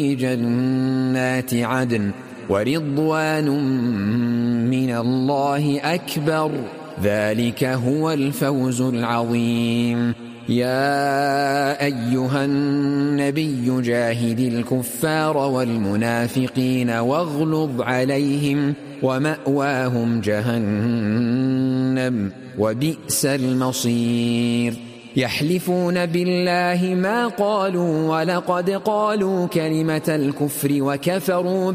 جنات عدن ورضوان من الله أكبر ذلك هو الفوز العظيم. يا أيها النبي جاهد الكفار والمنافقين واغلظ عليهم ومأواهم جهنم وبئس المصير. يحلفون بالله ما قالوا ولقد قالوا كلمة الكفر وكفروا